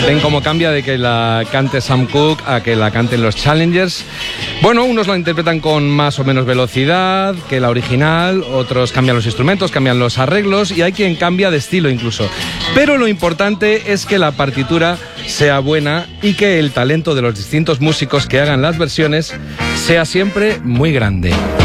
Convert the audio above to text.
Ven cómo cambia de que la cante Sam Cooke a que la canten los Challengers. Bueno, unos la interpretan con más o menos velocidad que la original, otros cambian los instrumentos, cambian los arreglos y hay quien cambia de estilo incluso. Pero lo importante es que la partitura sea buena y que el talento de los distintos músicos que hagan las versiones sea siempre muy grande.